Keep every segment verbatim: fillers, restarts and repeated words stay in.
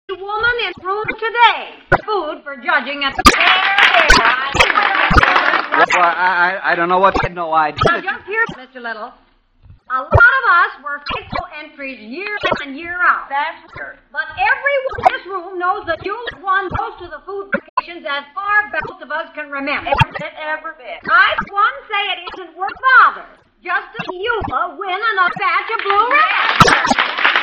woman in room today. Food for judging at the fair. Well, I, I, I don't know what I no idea. Now, just here, Mister Little. A lot of us were faithful entries year in and year out. That's true. But everyone in this room knows that Eula won most of the food vacations as far back most of us can remember. Every bit, every bit. I, for one, say it isn't worth bother. Just to see Eula win another batch of blue ribbons.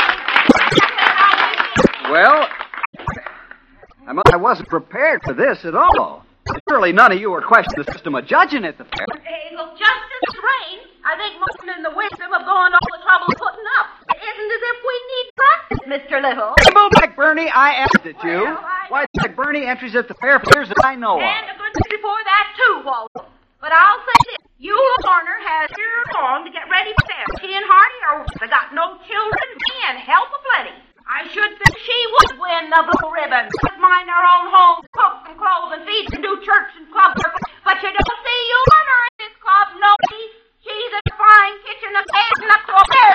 Well, I, mu- I wasn't prepared for this at all. Surely none of you were questioning the system of judging at the fair. Hazel, just as rain, I think most in the wisdom of going to all the trouble of putting up. It isn't as if we need practice, Mister Little. Well, Jack Burney, I asked at you. Well, I- Why, Jack Burney entries at the fair for years that I know of. And a good bit before that, too, Walter. But I'll say this. Eula Warner has here long to get ready for fair. She and Hardy are they got no children and help aplenty. I should think she would win the blue ribbon. Could mind our own home, cook and clothe and feed and do church and club work. But you don't see Eula Warner in this club, no. She, she's a fine kitchen of eggs and up to a fair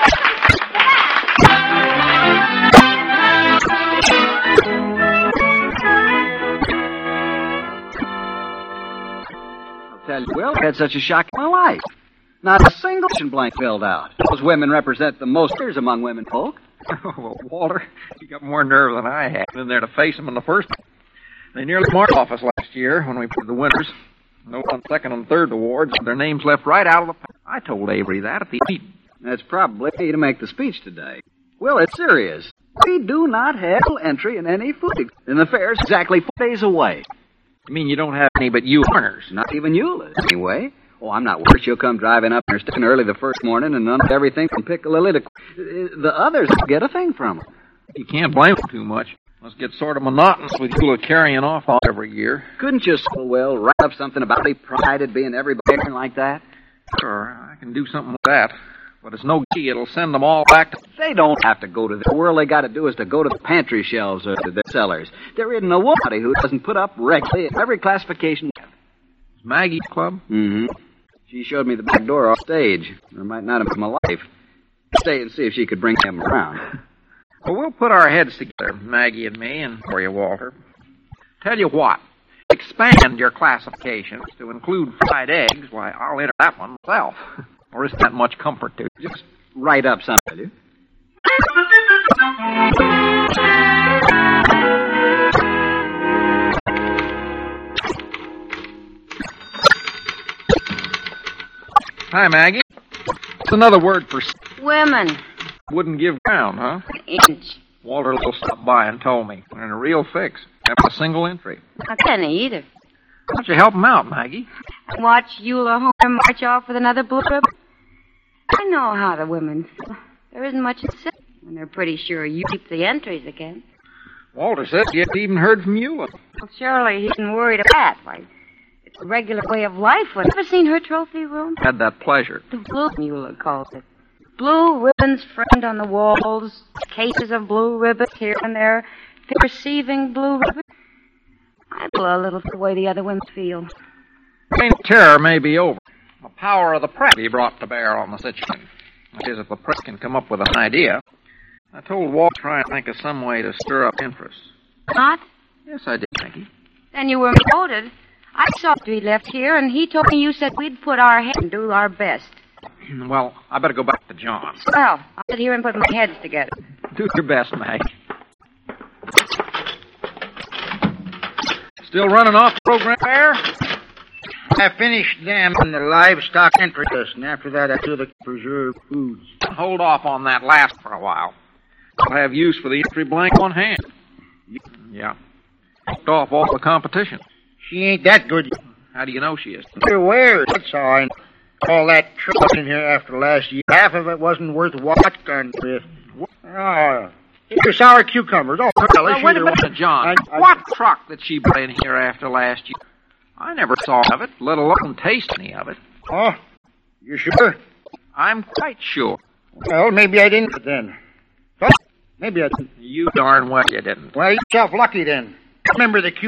I'll tell you, Will, I had such a shock in my life. Not a single question blank filled out. Those women represent the most fears among women folk. Oh, well, Walter, you got more nerve than I had in there to face them in the first. They nearly marked off us last year when we put the winners. No one second and third awards. Their names left right out of the pack. I told Avery that at the meeting. That's probably me to make the speech today. Will, it's serious. We do not have entry in any food. And the fair's exactly four days away. You mean you don't have any but you Warners? Not even Eula, anyway. Oh, I'm not worried. She'll come driving up here sticking early the first morning and none of everything from Piccalilli to... The others will get a thing from her. You can't blame them too much. Must get sort of monotonous with Eula carrying off all every year. Couldn't you, so well, write up something about the pride at being everybody like that? Sure, I can do something with that. But it's no key. It'll send them all back to... They don't have to go to the world. They got to do is to go to the pantry shelves or to the cellars. There isn't a woman who doesn't put up regularly in every classification. Maggie's club? Mm-hmm. She showed me the back door off stage. I might not have been my life. Stay and see if she could bring him around. Well, we'll put our heads together, Maggie and me, and for you, Walter. Tell you what. Expand your classifications to include fried eggs. Why, I'll enter that one myself. Or isn't that much comfort to you? Just write up something, will you? Hi, Maggie. It's another word for... Women. Wouldn't give ground, huh? Inch. Walter Little stopped by and told me. We're in a real fix. Haven't a single entry. Not penny either. Why don't you help him out, Maggie? Watch Eula Horner march off with another blue ribbon. I know how the women feel. There isn't much to say when they're pretty sure you keep the entries again. Walter said he hadn't even heard from Eula. Well, surely he isn't worried about that. Why, it's a regular way of life. Have you ever seen her trophy room? Had that pleasure. The blue, Eula calls it. Blue ribbons framed on the walls, cases of blue ribbons here and there, perceiving blue ribbons. I feel a little the way the other women feel. Reign of terror may be over. The power of the press be brought to bear on the situation. That is, if the press can come up with an idea. I told Walt to try and think of some way to stir up interest. Not? Yes, I did, Maggie. Then you were voted. I saw he left here, and he told me you said we'd put our head and do our best. Well, I better go back to John. Well, I'll sit here and put my heads together. Do your best, Maggie. Still running off the program there? I finished them in the livestock entry list, and after that I do the preserved foods. Hold off on that last for a while. I'll have use for the entry blank on hand. Yeah. Knocked off all the competition. She ain't that good. How do you know she is? You're aware, that's all. I all that trouble in here after last year. Half of it wasn't worth watching with. Oh, your sour cucumbers. Oh, well, Now, wait a minute, John. I, I, what truck that she brought in here after last year? I never saw of it, let alone taste any of it. Oh, you sure? I'm quite sure. Well, maybe I didn't then. Maybe I didn't. You darn well you didn't. Well, yourself lucky then. Remember the